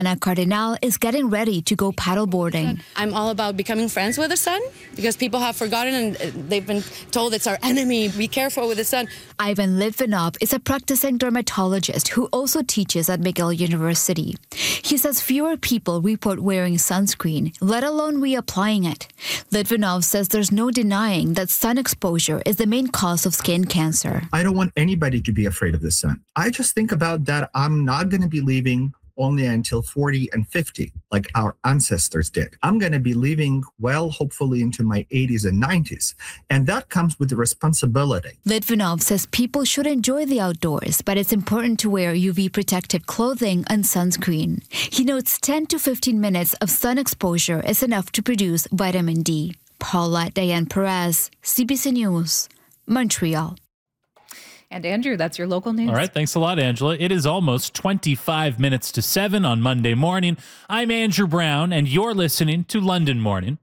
Anna Cardinal is getting ready to go paddleboarding. I'm all about becoming friends with the sun because people have forgotten and they've been told it's our enemy. Be careful with the sun. Ivan Litvinov is a practicing dermatologist who also teaches at McGill University. He says fewer people report wearing sunscreen, let alone reapplying it. Litvinov says there's no denying that sun exposure is the main cause of skin cancer. I don't want anybody to be afraid of the sun. I just think about that I'm not going to be leaving only until 40 and 50, like our ancestors did. I'm going to be living well, hopefully into my 80s and 90s. And that comes with the responsibility. Litvinov says people should enjoy the outdoors, but it's important to wear UV protective clothing and sunscreen. He notes 10 to 15 minutes of sun exposure is enough to produce vitamin D. Paula Diane Perez, CBC News, Montreal. And Andrew, that's your local news. All right, thanks a lot, Angela. It is almost 25 minutes to 7 on Monday morning. I'm Andrew Brown, and you're listening to London Morning.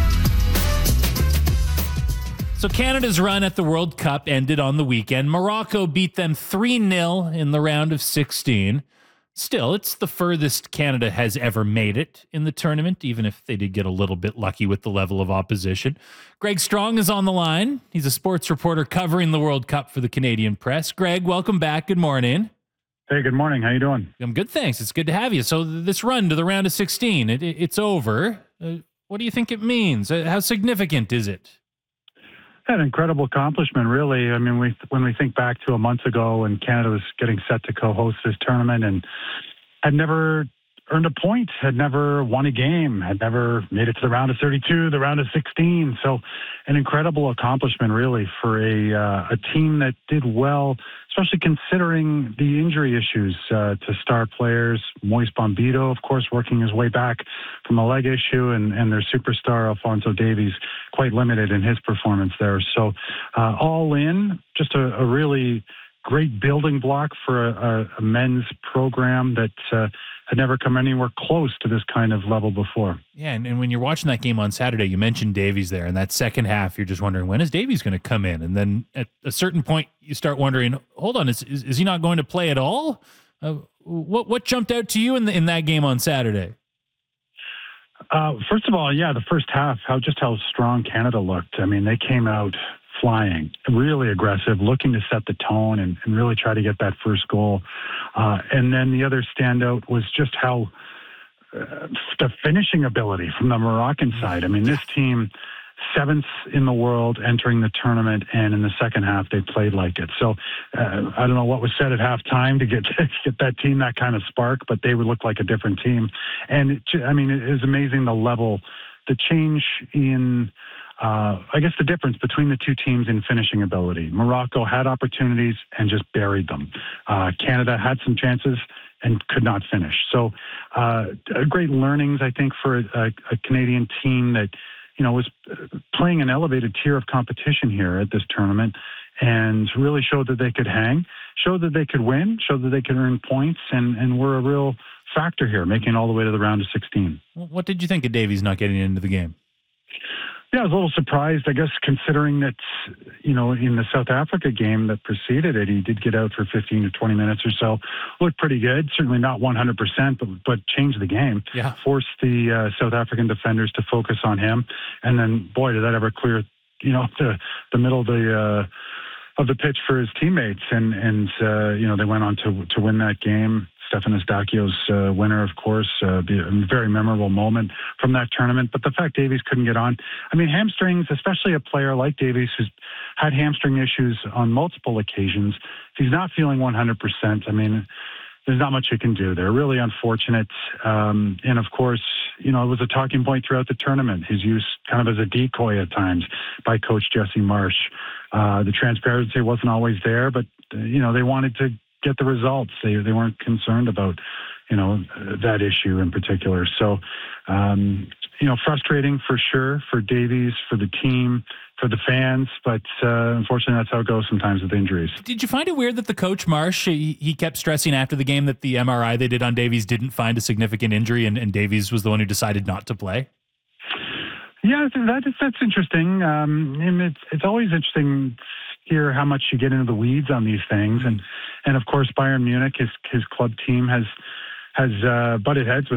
So Canada's run at the World Cup ended on the weekend. Morocco beat them 3-0 in the round of 16. Still, it's the furthest Canada has ever made it in the tournament, even if they did get a little bit lucky with the level of opposition. Greg Strong is on the line. He's a sports reporter covering the World Cup for the Canadian Press. Greg, welcome back. Good morning. Hey, good morning. How you doing? I'm good, thanks. It's good to have you. So this run to the round of 16, it's over. What do you think it means? How significant is it? An incredible accomplishment, really. I mean, when we think back to a month ago when Canada was getting set to co-host this tournament and had never earned a point, had never won a game, had never made it to the round of 32, the round of 16. So an incredible accomplishment, really, for a team that did well, especially considering the injury issues to star players. Moise Bombito, of course, working his way back from a leg issue, and their superstar, Alphonso Davies, quite limited in his performance there. So all in, just a really great building block for a men's program that had never come anywhere close to this kind of level before. Yeah, and when you're watching that game on Saturday, you mentioned Davies there. In that second half, you're just wondering, when is Davies going to come in? And then at a certain point, you start wondering, hold on, is he not going to play at all? What jumped out to you in that game on Saturday? First of all, yeah, the first half, how strong Canada looked. I mean, they came out flying, really aggressive, looking to set the tone and really try to get that first goal. And then the other standout was just how the finishing ability from the Moroccan side. I mean, this team, 7th in the world entering the tournament, and in the second half they played like it. So I don't know what was said at halftime to get that team that kind of spark, but they would look like a different team. And it is amazing the change in I guess the difference between the two teams in finishing ability. Morocco had opportunities and just buried them. Canada had some chances and could not finish. So great learnings, I think, for a Canadian team that, was playing an elevated tier of competition here at this tournament, and really showed that they could hang, showed that they could win, showed that they could earn points, and were a real factor here, making it all the way to the round of 16. What did you think of Davies not getting into the game? Yeah, I was a little surprised, I guess, considering that, in the South Africa game that preceded it, he did get out for 15 to 20 minutes or so. Looked pretty good, certainly not 100%, but changed the game. Yeah. Forced the South African defenders to focus on him. And then, boy, did that ever clear, the middle of the pitch for his teammates. And they went on to win that game. Stefanos Dakio's winner, of course, a very memorable moment from that tournament. But the fact Davies couldn't get on, hamstrings, especially a player like Davies who's had hamstring issues on multiple occasions, if he's not feeling 100%, there's not much you can do. They're really unfortunate. And of course, it was a talking point throughout the tournament, his use kind of as a decoy at times by Coach Jesse Marsh. The transparency wasn't always there, but, they wanted to get the results. They weren't concerned about, that issue in particular. So, frustrating for sure for Davies, for the team, for the fans, but unfortunately that's how it goes sometimes with injuries. Did you find it weird that the coach Marsh, he kept stressing after the game that the MRI they did on Davies didn't find a significant injury, and Davies was the one who decided not to play? Yeah, that's interesting. And it's always interesting to hear how much you get into the weeds on these things. And of course, Bayern Munich, his club team, has butted heads with